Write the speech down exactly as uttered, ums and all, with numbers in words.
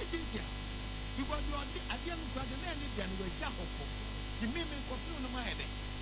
easy because you are the again for the man is and we just hope the meme coffee no my head